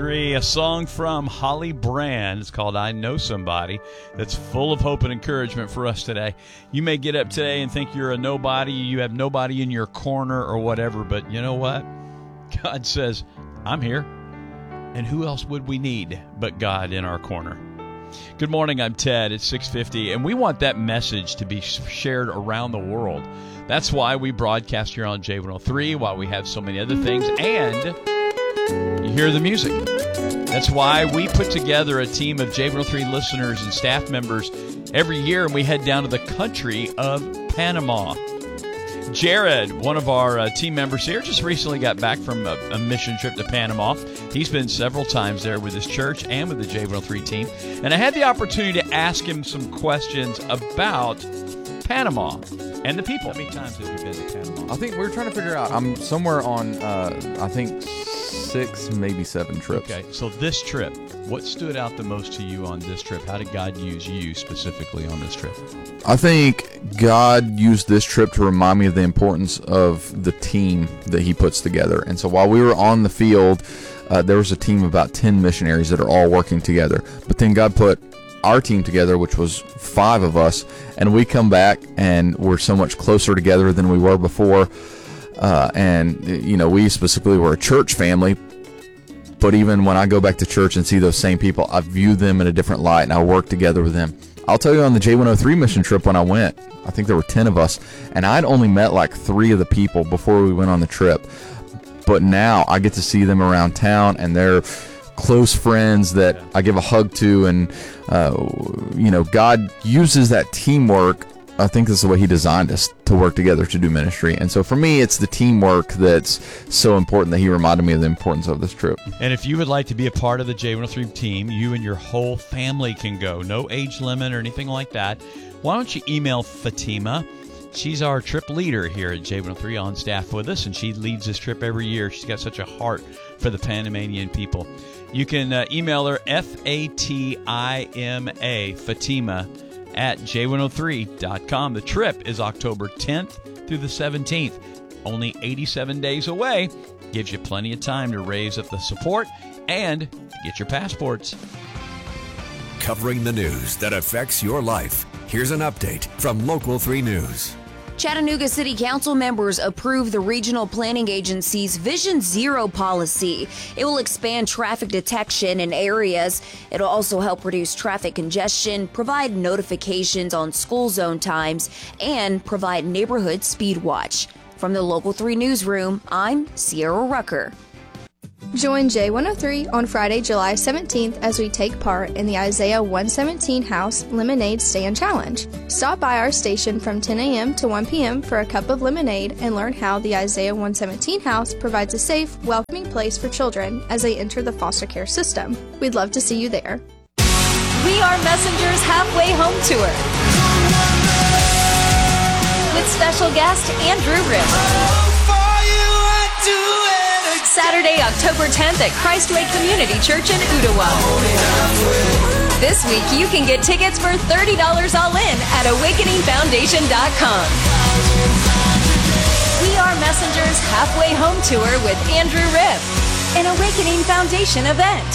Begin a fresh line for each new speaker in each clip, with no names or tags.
J103, a song from Holly Brand. It's called I Know Somebody. That's full of hope and encouragement for us today. You may get up today and think you're a nobody, you have nobody in your corner or whatever, but you know what? God says, I'm here. And who else would we need but God in our corner? Good morning, I'm Ted. It's 6:50, and we want that message to be shared around the world. That's why we broadcast here on J103, while we have so many other things, and you hear the music. That's why we put together a team of J103 listeners and staff members every year, and we head down to the country of Panama. Jared, one of our team members here, just recently got back from a mission trip to Panama. He's been several times there with his church and with the J103 team. And I had the opportunity to ask him some questions about Panama and the people. How many times have you been to Panama?
I think we're trying to figure out. I'm somewhere on, I think, 6, maybe 7 trips.
Okay, so this trip, what stood out the most to you on this trip? How did God use you specifically on this trip?
I think God used this trip to remind me of the importance of the team that he puts together. And so while we were on the field, there was a team of about 10 missionaries that are all working together. But then God put our team together, which was 5 of us, and we come back and we're so much closer together than we were before. And, you know, we specifically were a church family. But even when I go back to church and see those same people, I view them in a different light, and I work together with them. I'll tell you, on the J103 mission trip when I went, I think there were 10 of us, and I'd only met like 3 of the people before we went on the trip. But now I get to see them around town, and they're close friends that I give a hug to, and, you know, God uses that teamwork. I think this is the way he designed us, to work together to do ministry. And so for me, it's the teamwork that's so important that he reminded me of the importance of this trip.
And if you would like to be a part of the J103 team, you and your whole family can go. No age limit or anything like that. Why don't you email Fatima? She's our trip leader here at J103 on staff with us, and she leads this trip every year. She's got such a heart for the Panamanian people. You can email her, Fatima, Fatima, at j103.com. The trip is October 10th through the 17th. Only 87 days away. Gives you plenty of time to raise up the support and to get your passports.
Covering the news that affects your life. Here's an update from Local 3 News.
Chattanooga City Council members approved the Regional Planning Agency's Vision Zero policy. It will expand traffic detection in areas. It'll also help reduce traffic congestion, provide notifications on school zone times, and provide neighborhood speed watch. From the Local 3 Newsroom, I'm Sierra Rucker.
Join J103 on Friday, July 17th as we take part in the Isaiah 117 House Lemonade Stand Challenge. Stop by our station from 10 a.m. to 1 p.m. for a cup of lemonade and learn how the Isaiah 117 House provides a safe, welcoming place for children as they enter the foster care system. We'd love to see you there.
We Are Messengers Halfway Home Tour with special guest Andrew Ripp. Saturday, October 10th at Christway Community Church in Ottawa. This week, you can get tickets for $30 all in at awakeningfoundation.com. We Are Messengers Halfway Home Tour with Andrew Ripp, an Awakening Foundation event.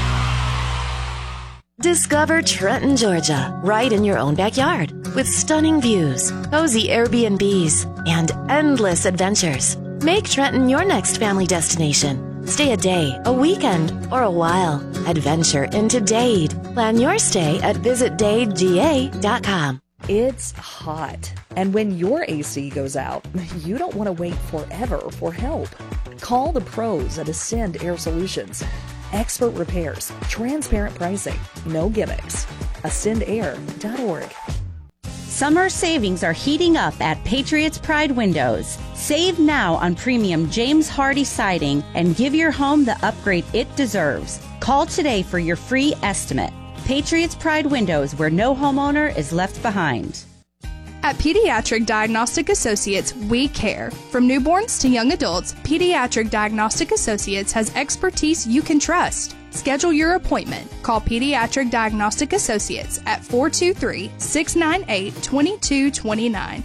Discover Trenton, Georgia, right in your own backyard, with stunning views, cozy Airbnbs, and endless adventures. Make Trenton your next family destination. Stay a day, a weekend, or a while. Adventure into Dade. Plan your stay at visitdadega.com.
It's hot, and when your AC goes out, you don't want to wait forever for help. Call the pros at Ascend Air Solutions. Expert repairs, transparent pricing, no gimmicks. AscendAir.org.
Summer savings are heating up at Patriots Pride Windows. Save now on premium James Hardy siding and give your home the upgrade it deserves. Call today for your free estimate. Patriots Pride Windows, where no homeowner is left behind.
At Pediatric Diagnostic Associates, we care. From newborns to young adults, Pediatric Diagnostic Associates has expertise you can trust. Schedule your appointment. Call Pediatric Diagnostic Associates at 423-698-2229.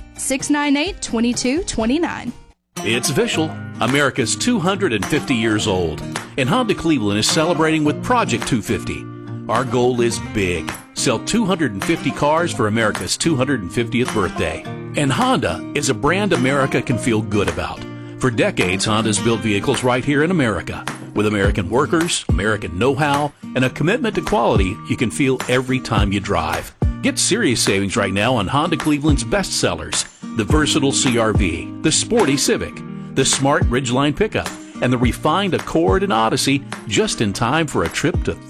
698-2229.
It's official. America's 250 years old. And Honda Cleveland is celebrating with Project 250. Our goal is big. Sell 250 cars for America's 250th birthday. And Honda is a brand America can feel good about. For decades, Honda's built vehicles right here in America. With American workers, American know-how, and a commitment to quality you can feel every time you drive. Get serious savings right now on Honda Cleveland's best sellers. The versatile CR-V, the sporty Civic, the smart Ridgeline pickup, and the refined Accord and Odyssey, just in time for a trip to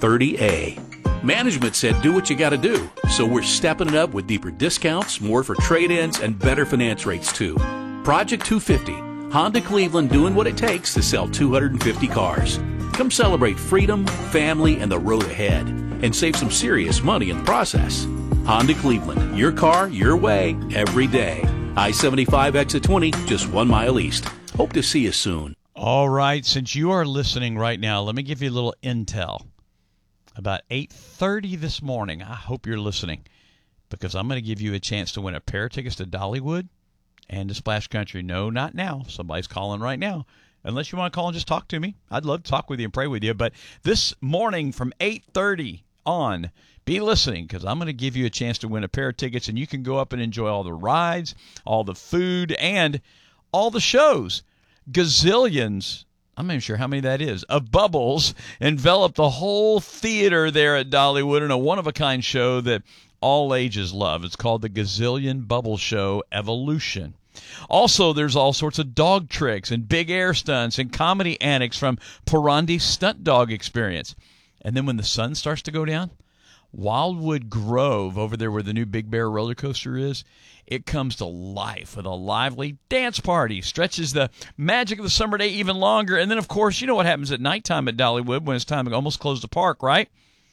30A. Management said do what you gotta do, so we're stepping it up with deeper discounts, more for trade-ins, and better finance rates too. Project 250, Honda Cleveland doing what it takes to sell 250 cars. Come celebrate freedom, family, and the road ahead, and save some serious money in the process. Honda Cleveland, your car, your way, every day. I-75 exit 20, just 1 mile east. Hope to see you soon.
All right, since you are listening right now, let me give you a little intel. About 8:30 this morning, I hope you're listening, because I'm going to give you a chance to win a pair of tickets to Dollywood and to Splash Country. No, not now. Somebody's calling right now. Unless you want to call and just talk to me. I'd love to talk with you and pray with you. But this morning from 8:30 on, be listening, because I'm going to give you a chance to win a pair of tickets, and you can go up and enjoy all the rides, all the food, and all the shows. Gazillions, I'm not even sure how many that is, of bubbles envelop the whole theater there at Dollywood in a one-of-a-kind show that all ages love. It's called the Gazillion Bubble Show Evolution. Also, there's all sorts of dog tricks and big air stunts and comedy antics from Parandi's Stunt Dog Experience. And then when the sun starts to go down, Wildwood Grove, over there where the new Big Bear roller coaster is, it comes to life with a lively dance party, stretches the magic of the summer day even longer. And then, of course, you know what happens at nighttime at Dollywood when it's time to almost close the park, right?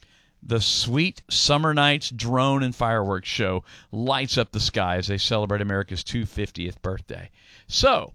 The Sweet Summer Nights Drone and Fireworks Show lights up the sky as they celebrate America's 250th birthday. So,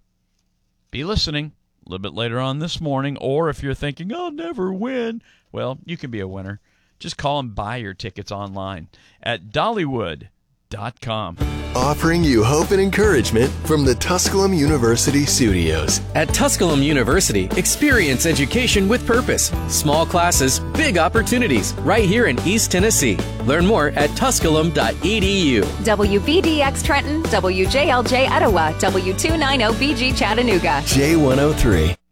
be listening a little bit later on this morning, or if you're thinking, I'll never win, well, you can be a winner. Just call and buy your tickets online at Dollywood.com.
Offering you hope and encouragement from the Tusculum University studios.
At Tusculum University, experience education with purpose. Small classes, big opportunities, right here in East Tennessee. Learn more at tusculum.edu.
WBDX Trenton, WJLJ Etowah, W290BG Chattanooga.
J103.